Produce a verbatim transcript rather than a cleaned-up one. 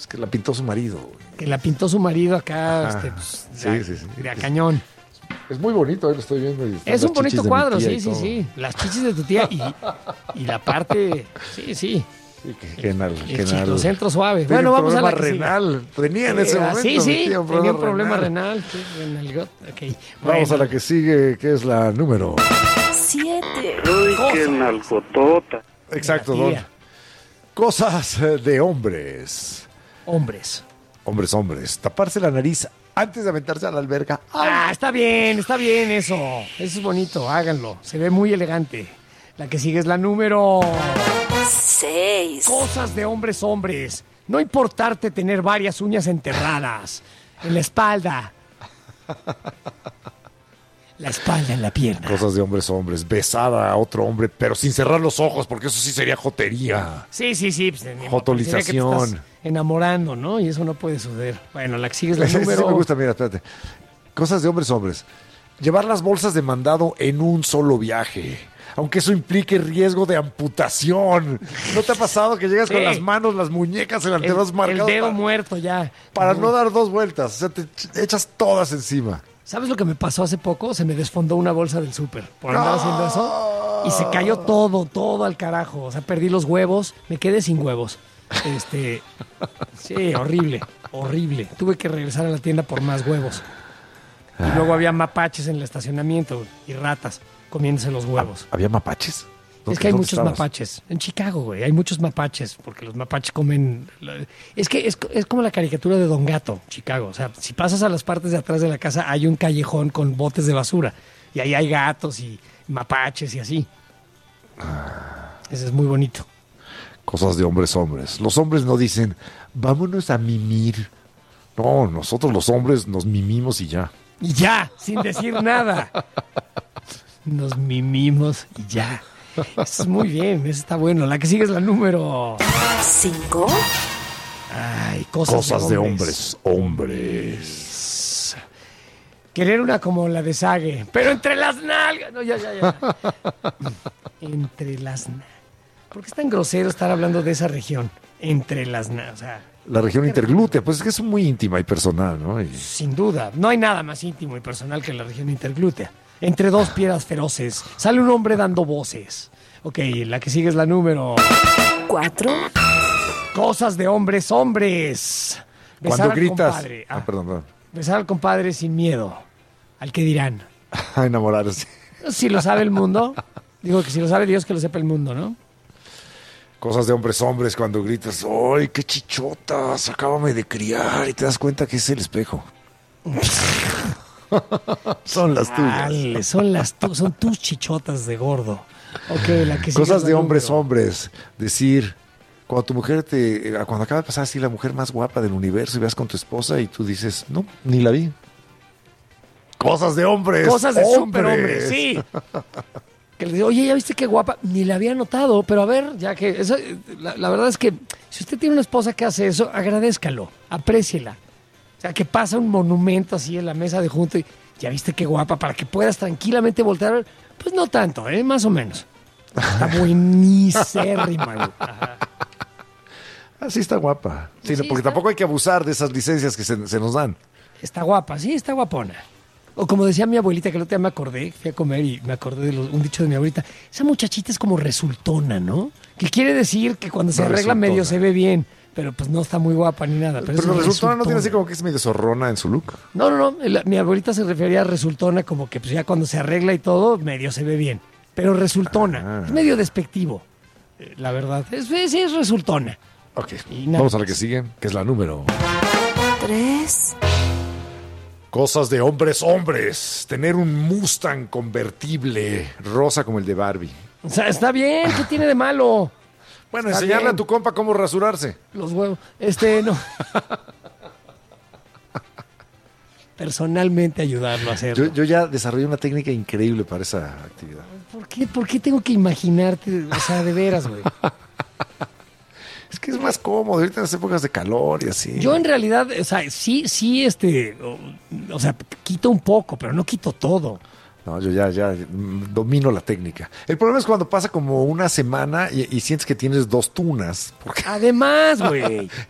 Es que la pintó su marido. Güey. Que la pintó su marido acá, Ajá. este, pues, Sí, de, sí, sí. de a cañón. Es muy bonito, ahí lo estoy viendo. Y están Es las un bonito chichis de mi cuadro, tía sí, y sí, todo. sí. Las chichis de tu tía y, y la parte, sí, sí. Sí, que, que en el, que El en el- chiclocentro suave. Tiene Bueno, un vamos a la problema que sigue. renal. Tenía en ese Eh, momento. Sí, mi sí, tía, tenía un problema renal. Sí, renal. Ok. Vamos Bueno, a la que sigue, que es la número. Siete. Uy, Cosas. qué nalgotota. Exacto, la Don. tía. Cosas eh, de hombres. Hombres. Hombres, hombres. Taparse la nariz antes de aventarse a la alberca. Ah, está bien, está bien eso. Eso es bonito, háganlo. Se ve muy elegante. La que sigue es la número... Seis. Cosas de hombres, hombres. No importarte tener varias uñas enterradas en la espalda. La espalda en la pierna. Cosas de hombres, hombres. Besar a otro hombre, pero sin cerrar los ojos, porque eso sí sería jotería. Sí, sí, sí. Pues, ni modo, Jotolización. parecería que te estás enamorando, ¿no? Y eso no puede suceder. Bueno, la que sigue es la Ese sí número... me gusta, mira, espérate. Cosas de hombres, hombres. Llevar las bolsas de mandado en un solo viaje. Aunque eso implique riesgo de amputación. ¿No te ha pasado que llegas Sí. con las manos, las muñecas, el El, antebrazo el marcado dedo para, muerto ya. para no dar dos vueltas? O sea, te ch- echas todas encima. ¿Sabes lo que me pasó hace poco? Se me desfondó una bolsa del súper por andar haciendo eso. Y se cayó todo, todo al carajo. O sea, perdí los huevos. Me quedé sin huevos. Este, sí, horrible, horrible. Tuve que regresar a la tienda por más huevos. Y luego había mapaches en el estacionamiento y ratas comiéndose los huevos. ¿Había mapaches? Es que hay ¿Dónde muchos estabas? mapaches. En Chicago, güey, hay muchos mapaches, porque los mapaches comen... Es que es, es como la caricatura de Don Gato, Chicago. O sea, si pasas a las partes de atrás de la casa, hay un callejón con botes de basura. Y ahí hay gatos y mapaches y así. Ese es muy bonito. Cosas de hombres, hombres. Los hombres no dicen, vámonos a mimir. No, nosotros los hombres nos mimimos y ya. Y ya, sin decir nada. Nos mimimos y ya. Eso es muy bien, eso está bueno. La que sigue es la número... Cinco. Ay, cosas, Cosas de hombres, hombres. Querer una como la de Sage, pero entre las nalgas. No, ya, ya, ya. Entre las nalgas. ¿Por qué es tan grosero estar hablando de esa región? Entre las nalgas. O sea, La región interglútea, pues es que es muy íntima y personal, ¿no? Y- sin duda, no hay nada más íntimo y personal que la región interglútea. Entre dos piedras feroces, sale un hombre dando voces. Ok, la que sigue es la número... Cuatro. Cosas de hombres, hombres. Besar Cuando al gritas. compadre. Ah, Ah, perdón, perdón. besar al compadre sin miedo. Al que dirán. A enamorarse. Si lo sabe el mundo. Digo que si lo sabe Dios, que lo sepa el mundo, ¿no? Cosas de hombres, hombres, cuando gritas, ¡ay, qué chichotas! Acábame de criar. Y te das cuenta que es el espejo. Son las tuyas. Dale, son las tu- son tus chichotas de gordo. Ok, la que sigue Cosas es la de hombres, número. hombres. Decir, cuando tu mujer te. Cuando acaba de pasar así la mujer más guapa del universo y vas con tu esposa y tú dices, no, ni la vi. Cosas de hombres. Cosas de hombres. superhombres, sí. Que le digo, oye, ¿ya viste qué guapa? Ni la había notado, pero a ver, ya que... Eso, la, la verdad es que si usted tiene una esposa que hace eso, agradézcalo, apréciela. O sea, que pasa un monumento así en la mesa de junto y ya viste qué guapa, para que puedas tranquilamente voltear. Pues no tanto, ¿eh? Más o menos. Está buenísima, güey. Ajá. Así está guapa. Sí, Sí, porque está- tampoco hay que abusar de esas licencias que se, se nos dan. Está guapa, sí, está guapona. O como decía mi abuelita, que el otro día me acordé, fui a comer y me acordé de los- un dicho de mi abuelita, esa muchachita es como resultona, ¿no? Que quiere decir que cuando se No, arregla resultona. medio se ve bien, pero pues no está muy guapa ni nada. Pero, Pero es resultona no tiene así resultona. como que es medio zorrona en su look. No, no, no, el- mi abuelita se refería a resultona como que pues ya cuando se arregla y todo, medio se ve bien. Pero resultona, Ah. es medio despectivo, eh, la verdad. Es, sí, es resultona. Ok, Y nada vamos a la más. que sigue, que es la número. Tres. Cosas de hombres, hombres. Tener un Mustang convertible rosa como el de Barbie. O sea, está bien, ¿qué tiene de malo? Bueno, Está enseñarle bien. a tu compa cómo rasurarse. Los huevos. Este, no. Personalmente ayudarlo a hacerlo. Yo, yo ya desarrollé una técnica increíble para esa actividad. ¿Por qué, ¿Por qué tengo que imaginarte? O sea, de veras, güey. Es que es más cómodo ahorita en las épocas de calor y así. Yo en realidad, o sea, sí, sí, este, o, o sea, quito un poco, pero no quito todo. No, yo ya, ya mm, domino la técnica. El problema es cuando pasa como una semana y, y sientes que tienes dos tunas. Porque Además, güey.